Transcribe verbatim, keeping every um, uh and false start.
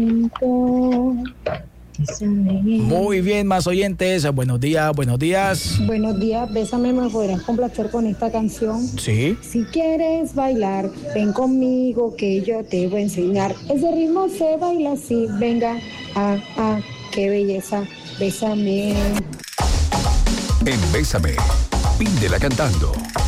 Muy bien, más oyentes. Buenos días, buenos días. Buenos días, Bésame, ¿me podrás complacer con esta canción? Sí. Si quieres bailar, ven conmigo que yo te voy a enseñar. Ese ritmo se baila así, venga, ah, ah, qué belleza, bésame. En Bésame, pídela cantando.